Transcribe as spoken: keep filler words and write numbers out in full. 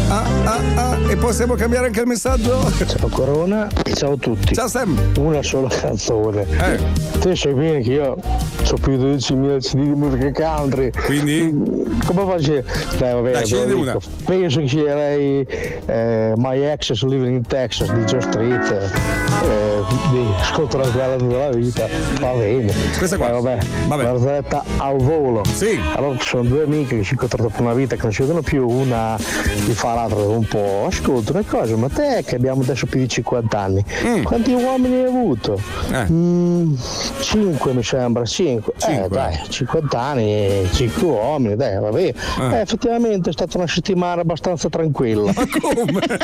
ah, ah, ah. E possiamo cambiare anche il messaggio? Ciao Corona e ciao a tutti. Ciao Sam. Una sola canzone. Eh. Te sai bene che io ho più di dodicimila C D di musica country. Quindi? Come faccio? Dai, vabbè, Dai, scegli una. Penso che sceglierei eh, My Exes Living in Texas di Joe Street. Eh, di ascolto la quella tutta la vita. Va bene. Questa qua. Poi, vabbè, Vabbè. barzelletta al volo. Sì. Allora ci sono due amiche che si incontrano per una vita che non ci vedono più, una gli fa l'altra un po'. Ascolta una cosa, ma te che abbiamo adesso più di cinquanta anni, Mm. quanti uomini hai avuto? Eh. Mm, cinque mi sembra, cinque. Cinque. Eh dai, cinquanta anni, cinque uomini, dai, va bene. Eh. Eh, effettivamente è stata una settimana abbastanza tranquilla. Ma come?